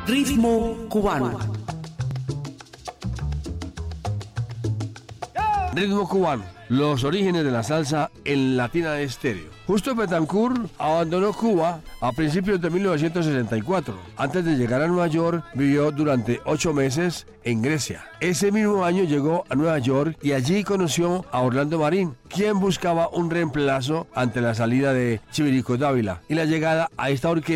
Ritmo cubano. Ritmo cubano, los orígenes de la salsa en Latina Estéreo. Justo Betancourt abandonó Cuba a principios de 1964. Antes de llegar a Nueva York, vivió durante 8 meses en Grecia. Ese mismo año llegó a Nueva York y allí conoció a Orlando Marín, quien buscaba un reemplazo ante la salida de Chivirico Dávila y la llegada a esta orquesta